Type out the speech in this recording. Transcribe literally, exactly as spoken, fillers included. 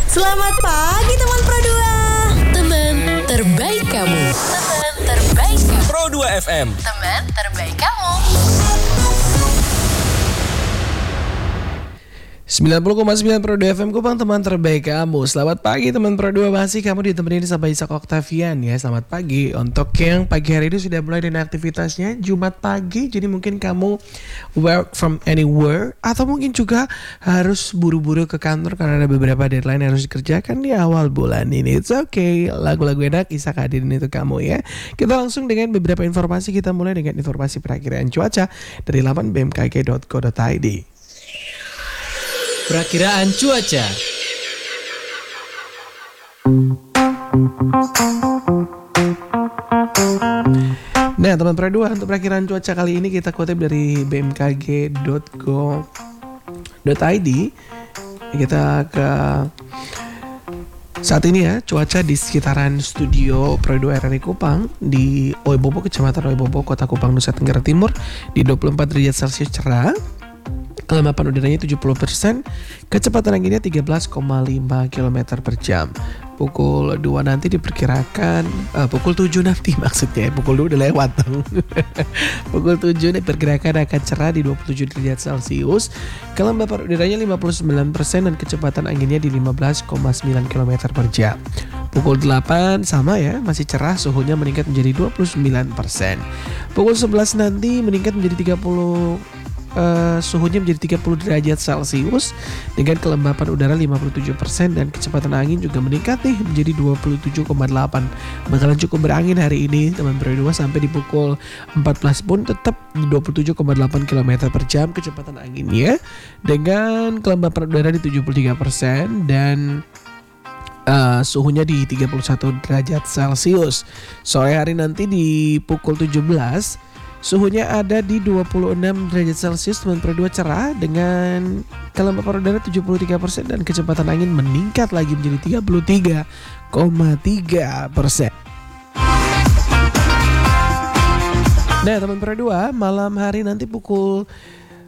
Selamat pagi teman Pro dua. Teman terbaik kamu. Teman terbaik kamu. Pro dua F M. Teman terbaik kamu. sembilan puluh koma sembilan Pro dua F M Kupang, teman terbaik kamu. Selamat pagi teman Pro dua, masih kamu ditemenin sama Ishak Octavian ya. Selamat pagi. Untuk yang pagi hari ini sudah mulai dengan aktivitasnya Jumat pagi, jadi mungkin kamu work from anywhere, atau mungkin juga harus buru-buru ke kantor karena ada beberapa deadline yang harus dikerjakan di awal bulan ini. It's okay, lagu-lagu enak Ishak hadirin itu kamu ya. Kita langsung dengan beberapa informasi. Kita mulai dengan informasi perakiraan cuaca dari laman b m k g dot co dot i d. Perakiraan cuaca. Nah teman Pro dua, untuk perakiraan cuaca kali ini kita kutip dari b m k g dot go dot i d. Kita ke saat ini ya, cuaca di sekitaran studio Pro dua R R I Kupang di Oebobo, Kecamatan Oebobo, Kota Kupang, Nusa Tenggara Timur di dua puluh empat derajat Celcius cerah. Kelembapan udaranya tujuh puluh persen, kecepatan anginnya tiga belas koma lima kilometer per jam. Pukul dua nanti diperkirakan, uh, pukul tujuh nanti maksudnya, pukul dua udah lewat dong. Pukul tujuh diperkirakan akan cerah di dua puluh tujuh derajat Celcius. Kelembapan udaranya lima puluh sembilan persen dan kecepatan anginnya di lima belas koma sembilan kilometer per jam. Pukul delapan sama ya, masih cerah, suhunya meningkat menjadi dua puluh sembilan persen. Pukul sebelas nanti meningkat menjadi tiga puluh Uh, suhunya menjadi tiga puluh derajat Celcius dengan kelembapan udara lima puluh tujuh persen dan kecepatan angin juga meningkat nih menjadi dua puluh tujuh koma delapan. Bakalan cukup berangin hari ini teman Pro dua, sampai di pukul empat belas pun tetap dua puluh tujuh koma delapan kilometer per jam kecepatan anginnya, dengan kelembapan udara di tujuh puluh tiga persen dan Uh, suhunya di tiga puluh satu derajat Celcius. Sore hari nanti di pukul tujuh belas suhunya ada di dua puluh enam derajat Celcius, teman Pro dua, cerah dengan kelembapan udara tujuh puluh tiga persen dan kecepatan angin meningkat lagi menjadi tiga puluh tiga koma tiga persen. Nah teman Pro dua, malam hari nanti pukul